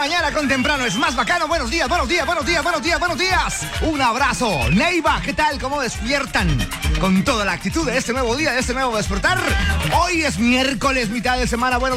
mañana con temprano es más bacano. Buenos días, buenos días, buenos días, buenos días, buenos días. Un abrazo. Neiva, ¿qué tal? ¿Cómo despiertan? Con toda la actitud de este nuevo día, de este nuevo despertar. Hoy es miércoles, mitad de semana. Bueno,